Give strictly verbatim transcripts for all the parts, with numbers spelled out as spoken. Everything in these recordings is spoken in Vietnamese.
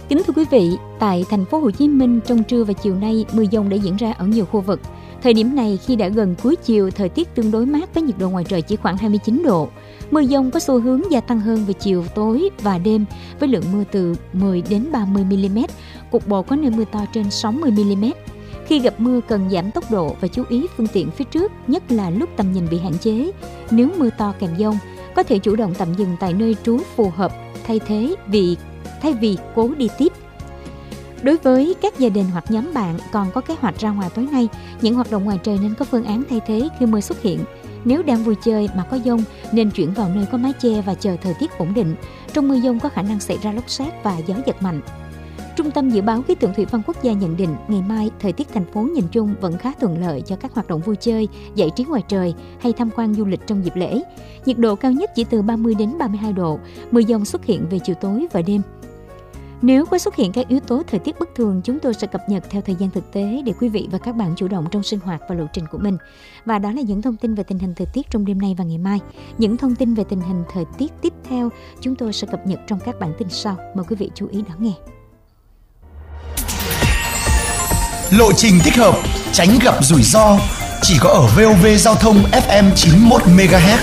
Kính thưa quý vị, tại thành phố Hồ Chí Minh trong trưa và chiều nay, mưa dông đã diễn ra ở nhiều khu vực. Thời điểm này khi đã gần cuối chiều, thời tiết tương đối mát với nhiệt độ ngoài trời chỉ khoảng hai mươi chín độ. Mưa dông có xu hướng gia tăng hơn về chiều tối và đêm với lượng mưa từ mười đến ba mươi mi-li-mét, cục bộ có nơi mưa to trên sáu mươi mi-li-mét. Khi gặp mưa cần giảm tốc độ và chú ý phương tiện phía trước, nhất là lúc tầm nhìn bị hạn chế. Nếu mưa to kèm dông, có thể chủ động tạm dừng tại nơi trú phù hợp thay thế vì thay vì cố đi tiếp. Đối với các gia đình hoặc nhóm bạn còn có kế hoạch ra ngoài tối nay, những hoạt động ngoài trời nên có phương án thay thế khi mưa xuất hiện. Nếu đang vui chơi mà có dông nên chuyển vào nơi có mái che và chờ thời tiết ổn định. Trong mưa dông có khả năng xảy ra lốc sét và gió giật mạnh. Trung tâm Dự báo Khí tượng Thủy văn Quốc gia nhận định ngày mai thời tiết thành phố nhìn chung vẫn khá thuận lợi cho các hoạt động vui chơi, giải trí ngoài trời hay tham quan du lịch trong dịp lễ. Nhiệt độ cao nhất chỉ từ ba mươi đến ba mươi hai độ, mưa dông xuất hiện về chiều tối và đêm. Nếu có xuất hiện các yếu tố thời tiết bất thường, chúng tôi sẽ cập nhật theo thời gian thực tế để quý vị và các bạn chủ động trong sinh hoạt và lộ trình của mình. Và đó là những thông tin về tình hình thời tiết trong đêm nay và ngày mai. Những thông tin về tình hình thời tiết tiếp theo chúng tôi sẽ cập nhật trong các bản tin sau. Mời quý vị chú ý đón nghe. Lộ trình thích hợp, tránh gặp rủi ro, chỉ có ở vê o vê Giao thông ép em chín mươi mốt mê-ga-héc.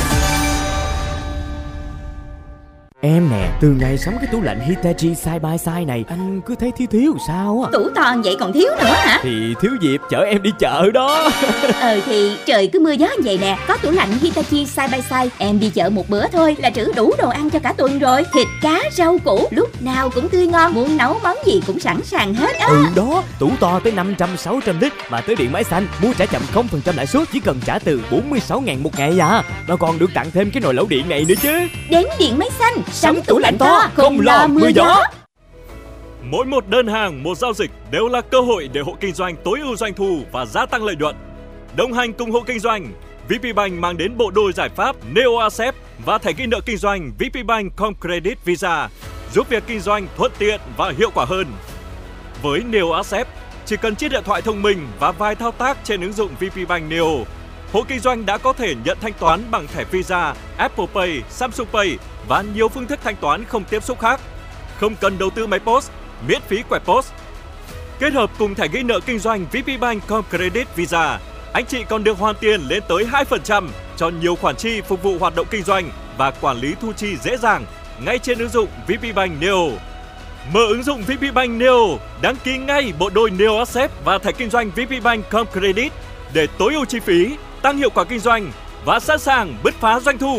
Em nè, từ ngày sắm cái tủ lạnh Hitachi side by side này, anh cứ thấy thiếu thiếu sao á. Tủ to vậy còn thiếu nữa hả? Thì thiếu dịp chở em đi chợ đó. Ờ thì trời cứ mưa gió vậy nè, có tủ lạnh Hitachi side by side, em đi chợ một bữa thôi là trữ đủ đồ ăn cho cả tuần rồi. Thịt, cá, rau củ lúc nào cũng tươi ngon, muốn nấu món gì cũng sẵn sàng hết á. Ừ đó, tủ to tới năm trăm sáu trăm lít mà tới điện máy xanh, mua trả chậm không phần trăm lãi suất, chỉ cần trả từ bốn mươi sáu ngàn một ngày à. Mà còn được tặng thêm cái nồi lẩu điện này nữa chứ. Đến điện máy xanh, sắm tủ lạnh to, không lo mưa gió. Mỗi một đơn hàng, một giao dịch đều là cơ hội để hộ kinh doanh tối ưu doanh thu và gia tăng lợi nhuận. Đồng hành cùng hộ kinh doanh, vê pê Bank mang đến bộ đôi giải pháp Neo Accept và thẻ ghi nợ kinh doanh vê pê Bank Com Credit Visa, giúp việc kinh doanh thuận tiện và hiệu quả hơn. Với Neo Accept, chỉ cần chiếc điện thoại thông minh và vài thao tác trên ứng dụng vê pê Bank Neo, hộ kinh doanh đã có thể nhận thanh toán bằng thẻ Visa, Apple Pay, Samsung Pay và nhiều phương thức thanh toán không tiếp xúc khác. Không cần đầu tư máy post, miễn phí quẹt post. Kết hợp cùng thẻ ghi nợ kinh doanh vê pê Bank Com Credit Visa, anh chị còn được hoàn tiền lên tới hai phần trăm cho nhiều khoản chi phục vụ hoạt động kinh doanh và quản lý thu chi dễ dàng ngay trên ứng dụng vê pê Bank Neo. Mở ứng dụng vê pê Bank Neo, đăng ký ngay bộ đôi Neo Accept và thẻ kinh doanh vê pê Bank Com Credit để tối ưu chi phí, tăng hiệu quả kinh doanh và sẵn sàng bứt phá doanh thu.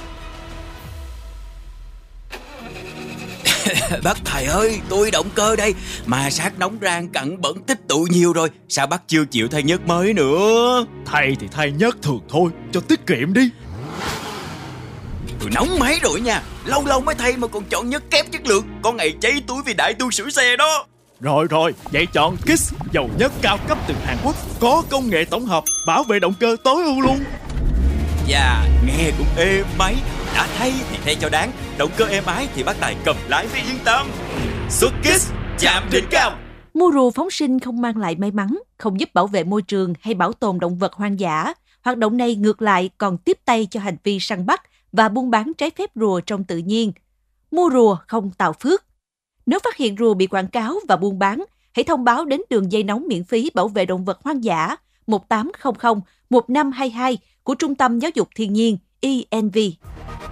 Bác thầy ơi, tôi động cơ đây, mà sát nóng rang cặn bẩn tích tụ nhiều rồi, sao bác chưa chịu thay nhớt mới nữa? Thay thì thay nhớt thường thôi, cho tiết kiệm đi. Tôi nóng máy rồi nha, lâu lâu mới thay mà còn chọn nhớt kém chất lượng, có ngày cháy túi vì đại tu sửa xe đó. Rồi rồi, vậy chọn Kiss, dầu nhớt cao cấp từ Hàn Quốc, có công nghệ tổng hợp, bảo vệ động cơ tối ưu luôn. Dạ, nghe cũng êm máy, đã thay thì thay cho đáng, động cơ êm ái thì bác Tài cầm lái phải yên tâm. Xuất Kiss, chạm đỉnh cao. Mua rùa phóng sinh không mang lại may mắn, không giúp bảo vệ môi trường hay bảo tồn động vật hoang dã. Hoạt động này ngược lại còn tiếp tay cho hành vi săn bắt và buôn bán trái phép rùa trong tự nhiên. Mua rùa không tạo phước. Nếu phát hiện rùa bị quảng cáo và buôn bán, hãy thông báo đến đường dây nóng miễn phí bảo vệ động vật hoang dã một tám không không một năm hai hai của Trung tâm Giáo dục Thiên nhiên E N V.